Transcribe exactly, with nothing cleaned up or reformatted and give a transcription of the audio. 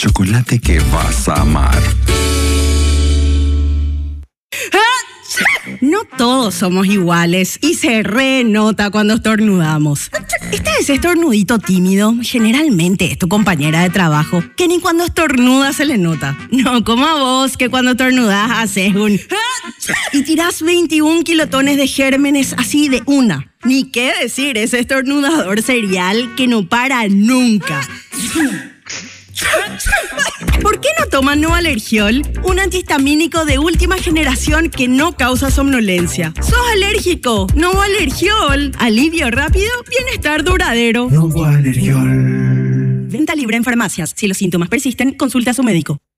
chocolate que vas a amar. No todos somos iguales y se renota cuando estornudamos. Este es estornudito tímido, generalmente es tu compañera de trabajo, que ni cuando estornuda se le nota. No como a vos, que cuando estornudás haces un... y tirás veintiún kilotones de gérmenes así de una. Ni qué decir, ese estornudador serial que no para nunca. ¿Por qué no toman Novalergiol? Un antihistamínico de última generación que no causa somnolencia. ¿Sos alérgico? Novalergiol. Alivio rápido, bienestar duradero. Novalergiol. Venta libre en farmacias. Si los síntomas persisten, consulte a su médico.